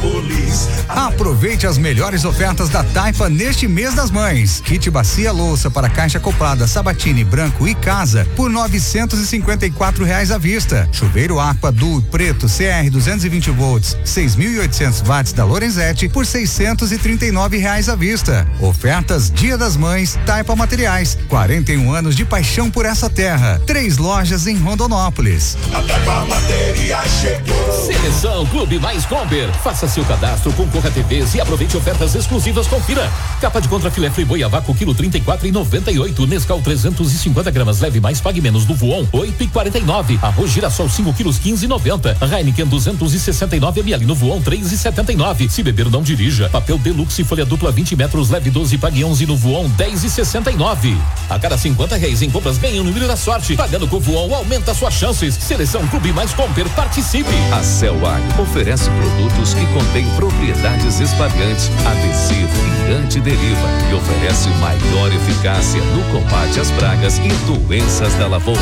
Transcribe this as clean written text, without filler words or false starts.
Aproveite as melhores ofertas da Taipa neste mês das mães. Kit bacia louça para caixa acoplada Sabatini branco e casa por R$ 954 à vista. Chuveiro Aqua Duo preto CR 220 volts 6.800 watts da Lorenzetti por R$ 639 à vista. Ofertas Dia das Mães Taipa Materiais. 41 anos de paixão por essa terra. 3 lojas em Rondonópolis. A Taipa Materiais chegou. Seleção Clube Mais Comber. Faça seu cadastro, concorra a TVs e aproveite ofertas exclusivas. Confira. Capa de contrafilé Friboi a vácuo quilo 34,98. Nescau 350 gramas leve mais pague menos do Voon 8,49. Arroz Girassol 5 quilos 15,90. Heineken 269 ml no Voon 3,79. Se beber não dirija. Papel Deluxe folha dupla 20 metros leve 12 pague 11 no Voon 10,69. A cada R$ 50 em compras ganha um número da sorte. Pagando com o Voon aumenta suas chances. Seleção Clube Mais Comper, participe. A Celwag oferece produtos que contêm propriedades espalhantes, adesivo e antideriva e oferece maior eficácia no combate às pragas e doenças da lavoura.